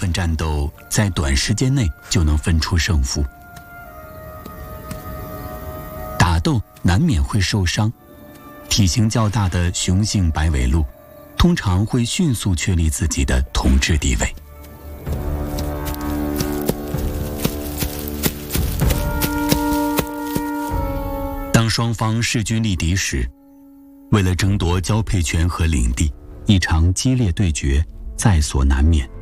分战斗在短时间内就能分出胜负。打斗难免会受伤，体型较大的雄性白尾鹿通常会迅速确立自己的统治地位。当双方势均力敌时，为了争夺交配权和领地，一场激烈对决在所难免。